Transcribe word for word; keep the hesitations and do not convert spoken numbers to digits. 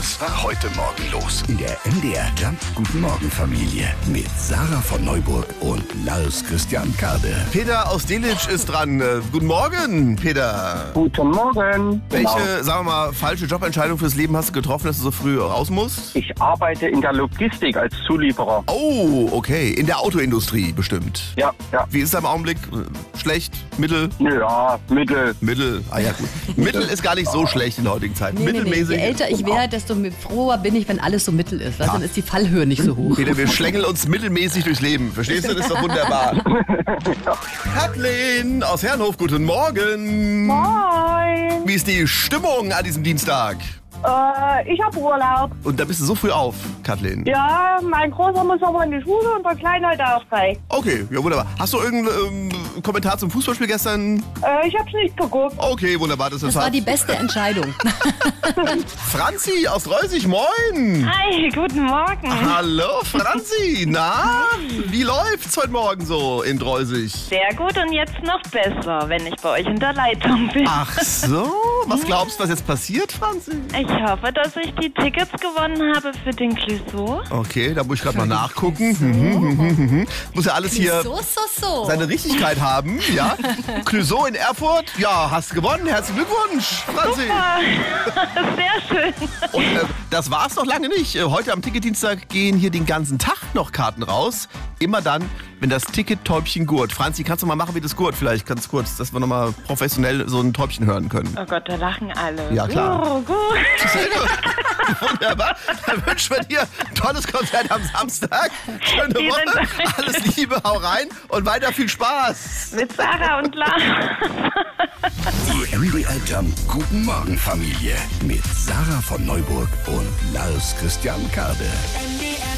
Was war heute Morgen los? In der M D R Jump Guten Morgen Familie mit Sarah von Neuburg und Lars Christian Kade. Peter aus Delitzsch ist dran. Äh, guten Morgen, Peter. Guten Morgen. Welche, Genau. sagen wir mal, falsche Jobentscheidung fürs Leben hast du getroffen, dass du so früh raus musst? Ich arbeite in der Logistik als Zulieferer. Oh, okay. In der Autoindustrie bestimmt. Ja, ja. Wie ist es im Augenblick? Schlecht? Mittel? Ja, Mittel. Mittel? Ah ja, gut. Mittel ist gar nicht so schlecht in der heutigen Zeit. Nee, nee, nee. Mittelmäßig. Je älter ich werde, desto froher bin ich, wenn alles so mittel ist. Weißt? Ja. Dann ist die Fallhöhe nicht so hoch. Peter, wir schlängeln uns mittelmäßig durchs Leben. Verstehst du? Das ist doch wunderbar. Kathleen aus Herrenhof, guten Morgen. Moin. Wie ist die Stimmung an diesem Dienstag? Äh, ich habe Urlaub. Und da bist du so früh auf, Kathleen. Ja, mein Großer muss aber in die Schule und der Kleine heute auch frei. Okay, ja wunderbar. Hast du irgendeinen ähm, Kommentar zum Fußballspiel gestern? Äh, ich hab's nicht geguckt. Okay, wunderbar. Das, Das ist war halt die beste Entscheidung. Franzi aus Reusig, moin. Hi, guten Morgen. Hallo Franzi, na, wie läuft's heute Morgen so in Reusig? Sehr gut und jetzt noch besser, wenn ich bei euch in der Leitung bin. Ach so, was glaubst du, was jetzt passiert, Franzi? Ich hoffe, dass ich die Tickets gewonnen habe für den Clouseau. Okay, da muss ich gerade mal nachgucken. Mhm, mhm, mhm, mhm. Muss ja alles hier So, so, so. seine Richtigkeit haben, ja. Clouseau in Erfurt, ja, hast gewonnen, herzlichen Glückwunsch, Franzi. Sehr schön. Und äh, das war's noch lange nicht. Äh, Heute am Ticketdienstag gehen hier den ganzen Tag noch Karten raus. Immer dann, wenn das Ticket-Täubchen gurt. Franzi, kannst du mal machen wie das gurt vielleicht ganz kurz, dass wir nochmal professionell so ein Täubchen hören können. Oh Gott, da lachen alle. Ja, klar. Oh, gut. Wunderbar. Dann wünschen wir dir ein tolles Konzert am Samstag. Schöne Vielen Woche. Dank. Alles Liebe, hau rein und weiter viel Spaß. Mit Sarah und Lars. Die M D R Jump Guten Morgen Familie mit Sarah von Neuburg und Lars Christian Kade.